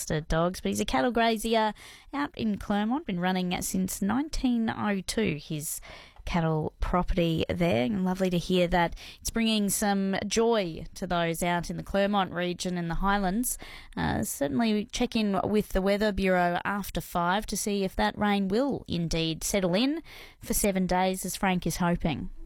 bastard dogs, but he's a cattle grazier out in Clermont, been running since 1902, his cattle property there. And lovely to hear that it's bringing some joy to those out in the Clermont region and the Highlands. Certainly check in with the Weather Bureau after 5 to see if that rain will indeed settle in for 7 days, as Frank is hoping.